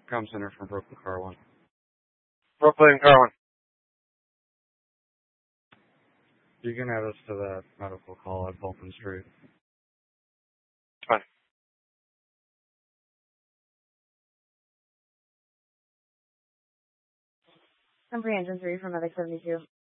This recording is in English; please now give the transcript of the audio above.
Comm Center from Brooklyn Car One. Brooklyn Carlin. You can add us to that medical call at Fulton Street. Fine. Comprehension 3 from Medic 72.